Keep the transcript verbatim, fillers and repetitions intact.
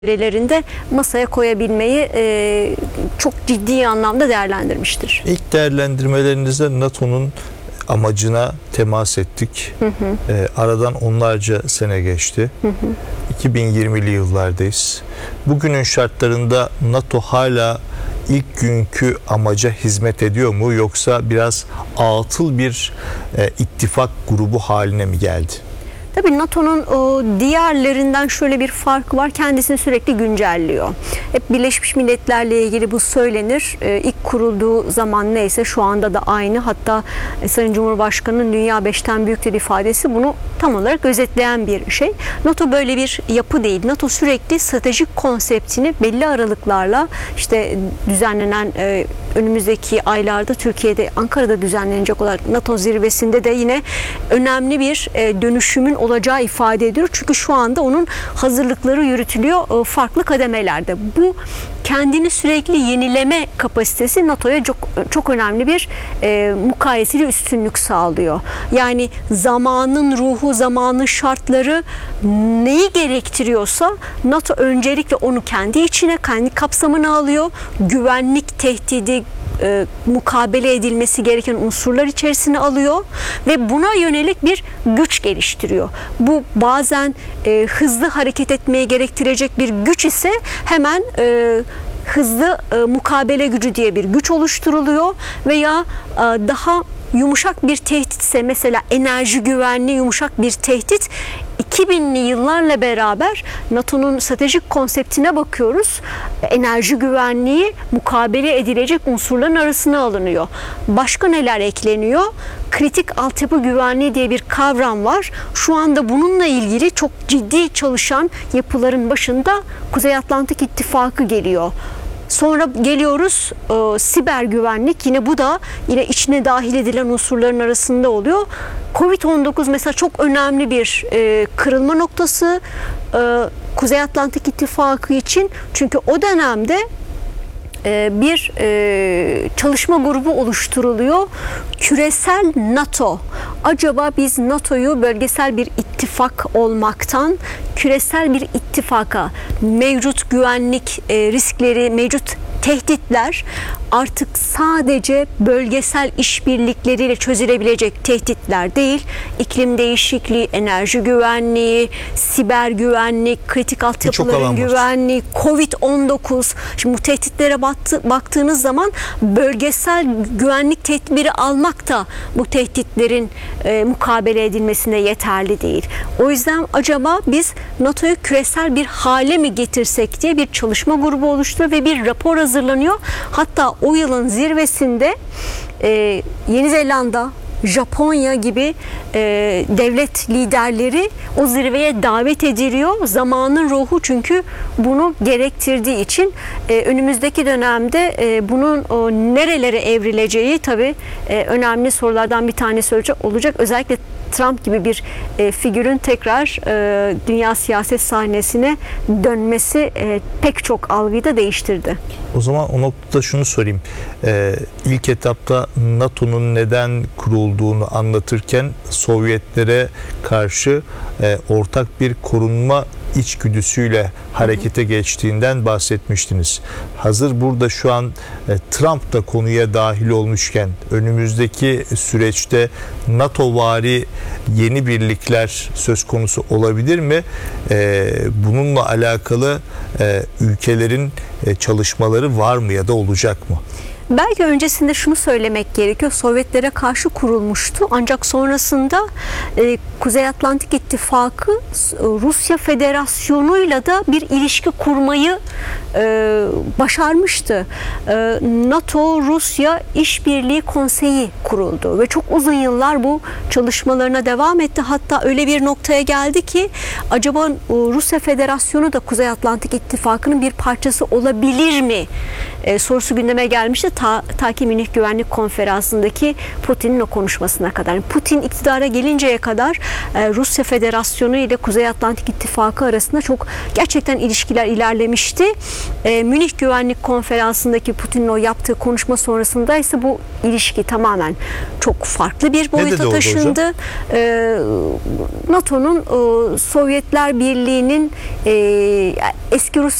lerinde masaya koyabilmeyi e, çok ciddi anlamda değerlendirmiştir. İlk değerlendirmelerinizde NATO'nun amacına temas ettik. Hı hı. E, aradan onlarca sene geçti. Hı hı. iki bin yirmili yıllardayız. Bugünün şartlarında NATO hala ilk günkü amaca hizmet ediyor mu, yoksa biraz atıl bir e, ittifak grubu haline mi geldi? Tabii NATO'nun o diğerlerinden şöyle bir farkı var. Kendisini sürekli güncelliyor. Hep Birleşmiş Milletler'le ilgili bu söylenir. Ee, ilk kurulduğu zaman neyse şu anda da aynı. Hatta e, Sayın Cumhurbaşkanı'nın dünya beşten büyüktür ifadesi bunu tam olarak özetleyen bir şey. NATO böyle bir yapı değil. NATO sürekli stratejik konseptini belli aralıklarla işte düzenlenen e, önümüzdeki aylarda Türkiye'de, Ankara'da düzenlenecek olan NATO zirvesinde de yine önemli bir e, dönüşümün olacağı ifade ediyor. Çünkü şu anda onun hazırlıkları yürütülüyor farklı kademelerde. Bu kendini sürekli yenileme kapasitesi NATO'ya çok çok önemli bir e, mukayeseli üstünlük sağlıyor. Yani zamanın ruhu, zamanın şartları neyi gerektiriyorsa NATO öncelikle onu kendi içine, kendi kapsamına alıyor. Güvenlik tehdidi, E, mukabele edilmesi gereken unsurlar içerisine alıyor ve buna yönelik bir güç geliştiriyor. Bu bazen e, hızlı hareket etmeye gerektirecek bir güç ise hemen e, hızlı e, mukabele gücü diye bir güç oluşturuluyor veya e, daha yumuşak bir tehditse, mesela enerji güvenliği yumuşak bir tehdit, iki binli yıllarla beraber NATO'nun stratejik konseptine bakıyoruz. Enerji güvenliği mukabele edilecek unsurların arasına alınıyor. Başka neler ekleniyor? Kritik altyapı güvenliği diye bir kavram var. Şu anda bununla ilgili çok ciddi çalışan yapıların başında Kuzey Atlantik İttifakı geliyor. Sonra geliyoruz e, siber güvenlik, yine bu da yine içine dahil edilen unsurların arasında oluyor. Covid on dokuz mesela çok önemli bir e, kırılma noktası e, Kuzey Atlantik İttifakı için. Çünkü o dönemde bir e, çalışma grubu oluşturuluyor. Küresel NATO. Acaba biz NATO'yu bölgesel bir ittifak olmaktan küresel bir ittifaka, mevcut güvenlik e, riskleri, mevcut tehditler artık sadece bölgesel işbirlikleriyle çözülebilecek tehditler değil, iklim değişikliği, enerji güvenliği, siber güvenlik, kritik altyapıların güvenliği, Covid on dokuz. Şimdi bu tehditlere baktı, baktığınız zaman bölgesel güvenlik tedbiri almak da bu tehditlerin e, mukabele edilmesine yeterli değil. O yüzden acaba biz NATO'yu küresel bir hale mi getirsek diye bir çalışma grubu oluşturuyor ve bir rapor hazırlanıyor. Hatta o yılın zirvesinde e, Yeni Zelanda, Japonya gibi e, devlet liderleri o zirveye davet ediliyor. Zamanın ruhu çünkü bunu gerektirdiği için e, önümüzdeki dönemde e, bunun o, nerelere evrileceği tabii e, önemli sorulardan bir tanesi olacak. Özellikle Trump gibi bir e, figürün tekrar e, dünya siyaset sahnesine dönmesi e, pek çok algıyı da değiştirdi. O zaman o noktada şunu sorayım. Ee, ilk etapta NATO'nun neden kurulduğunu anlatırken Sovyetlere karşı e, ortak bir korunma içgüdüsüyle harekete geçtiğinden bahsetmiştiniz. Hazır burada şu an e, Trump da konuya dahil olmuşken önümüzdeki süreçte NATOvari yeni birlikler söz konusu olabilir mi? E, bununla alakalı e, ülkelerin e, çalışmaları var mı ya da olacak mı? Belki öncesinde şunu söylemek gerekiyor. Sovyetlere karşı kurulmuştu. Ancak sonrasında e, Kuzey Atlantik İttifakı Rusya Federasyonu'yla da bir ilişki kurmayı e, başarmıştı. E, NATO-Rusya İşbirliği Konseyi kuruldu ve çok uzun yıllar bu çalışmalarına devam etti. Hatta öyle bir noktaya geldi ki acaba Rusya Federasyonu da Kuzey Atlantik İttifakı'nın bir parçası olabilir mi? E, sorusu gündeme gelmişti. ta, ta ki Münih Güvenlik Konferansı'ndaki Putin'in o konuşmasına kadar. Yani Putin iktidara gelinceye kadar e, Rusya Federasyonu ile Kuzey Atlantik İttifakı arasında çok gerçekten ilişkiler ilerlemişti. E, Münih Güvenlik Konferansı'ndaki Putin'in o yaptığı konuşma sonrasında ise bu ilişki tamamen çok farklı bir boyuta taşındı. E, NATO'nun e, Sovyetler Birliği'nin e, eski Rus